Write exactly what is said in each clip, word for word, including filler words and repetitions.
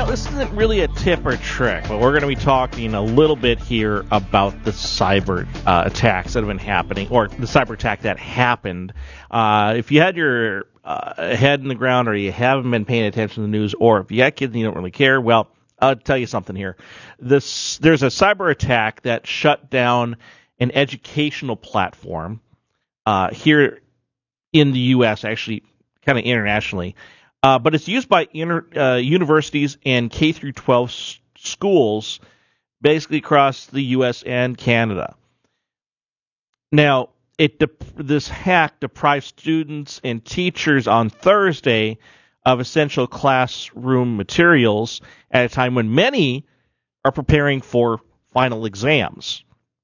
this isn't really a tip or trick, but we're going to be talking a little bit here about the cyber uh, attacks that have been happening, or the cyber attack that happened. Uh, if you had your uh, head in the ground, or you haven't been paying attention to the news, or if you got kids and you don't really care, well, I'll tell you something here. This there's a cyber attack that shut down an educational platform uh, here in the U S, actually kind of internationally. Uh, but it's used by inter, uh, universities and K through twelve s- schools, basically across the U S and Canada. Now, it de- this hack deprived students and teachers on Thursday of essential classroom materials at a time when many are preparing for final exams.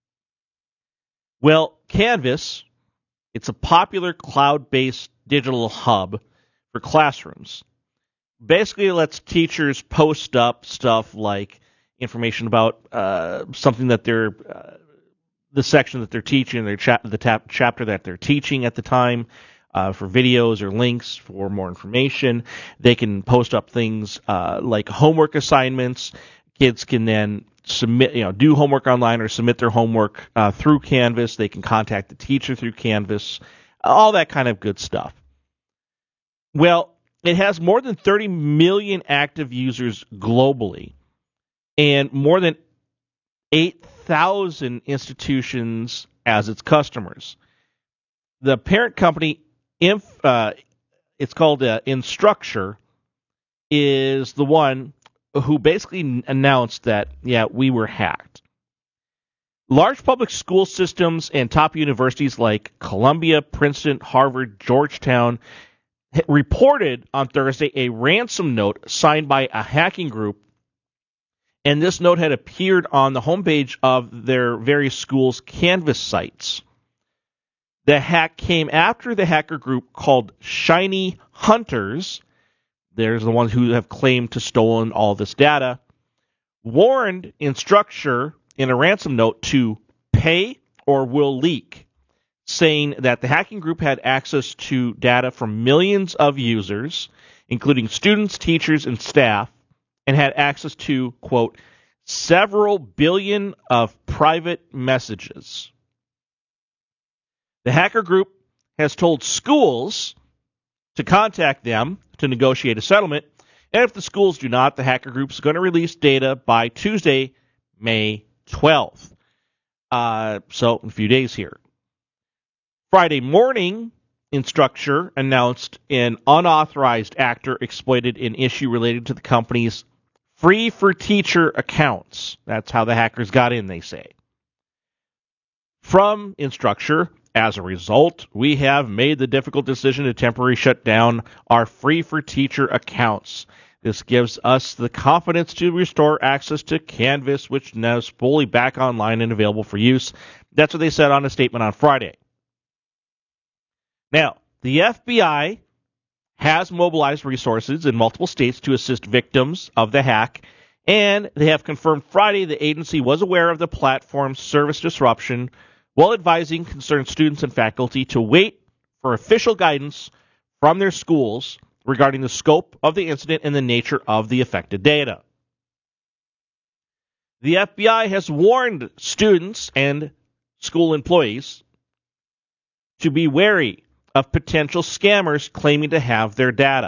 Well, Canvas, it's a popular cloud-based digital hub for classrooms. Basically, it lets teachers post up stuff like information about uh, something that they're, uh, the section that they're teaching, their chap- the tap- chapter that they're teaching at the time, uh, for videos or links for more information. They can post up things uh, like homework assignments. Kids can then submit, you know, do homework online or submit their homework uh, through Canvas. They can contact the teacher through Canvas, all that kind of good stuff. Well, it has more than thirty million active users globally and more than eight thousand institutions as its customers. The parent company, Inf, uh, it's called uh, Instructure, is the one who basically announced that, yeah, we were hacked. Large public school systems and top universities like Columbia, Princeton, Harvard, Georgetown reported on Thursday a ransom note signed by a hacking group, and this note had appeared on the homepage of their various schools' Canvas sites. The hack came after the hacker group called Shiny Hunters, there's the ones who have claimed to stolen all this data, warned Instructure in a ransom note to pay or will leak, saying that the hacking group had access to data from millions of users, including students, teachers, and staff, and had access to, quote, several billion of private messages. The hacker group has told schools to contact them to negotiate a settlement, and if the schools do not, the hacker group is going to release data by Tuesday, May twelfth. Uh, so, in a few days here. Friday morning, Instructure announced an unauthorized actor exploited an issue related to the company's free-for-teacher accounts. That's how the hackers got in, they say. From Instructure, as a result, we have made the difficult decision to temporarily shut down our free-for-teacher accounts. This gives us the confidence to restore access to Canvas, which now is fully back online and available for use. That's what they said on a statement on Friday. Now, the F B I has mobilized resources in multiple states to assist victims of the hack, and they have confirmed Friday the agency was aware of the platform's service disruption while advising concerned students and faculty to wait for official guidance from their schools regarding the scope of the incident and the nature of the affected data. The F B I has warned students and school employees to be wary of potential scammers claiming to have their data.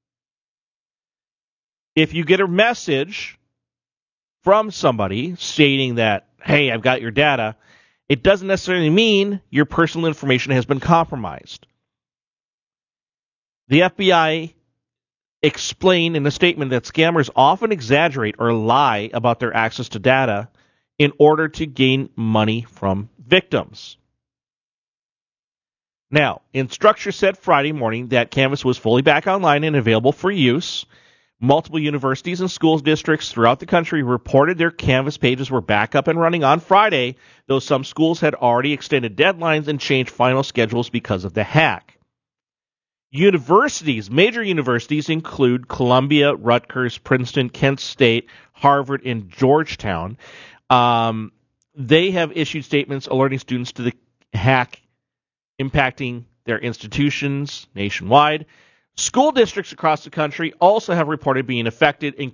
If you get a message from somebody stating that, hey, I've got your data, it doesn't necessarily mean your personal information has been compromised. The F B I explained in a statement that scammers often exaggerate or lie about their access to data in order to gain money from victims. Now, Instructure said Friday morning that Canvas was fully back online and available for use. Multiple universities and schools districts throughout the country reported their Canvas pages were back up and running on Friday, though some schools had already extended deadlines and changed final schedules because of the hack. Universities, major universities include Columbia, Rutgers, Princeton, Kent State, Harvard, and Georgetown. Um, they have issued statements alerting students to the hack impacting their institutions nationwide. School districts across the country also have reported being affected,